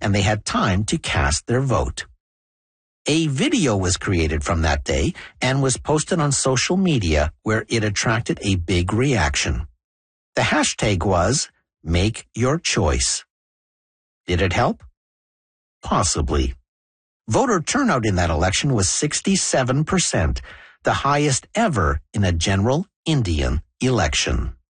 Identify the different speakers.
Speaker 1: and they had time to cast their vote. A video was created from that day and was posted on social media where it attracted a big reaction. The hashtag was Make Your Choice. Did it help? Possibly. Voter turnout in that election was 67%, the highest ever in a general Indian election.